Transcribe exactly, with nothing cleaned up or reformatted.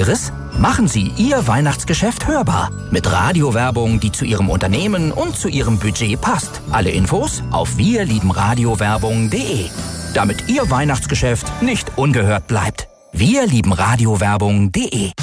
Ihres? Machen Sie Ihr Weihnachtsgeschäft hörbar. Mit Radiowerbung, die zu Ihrem Unternehmen und zu Ihrem Budget passt. Alle Infos auf wir lieben radiowerbung punkt de. Damit Ihr Weihnachtsgeschäft nicht ungehört bleibt. wir lieben radiowerbung punkt de.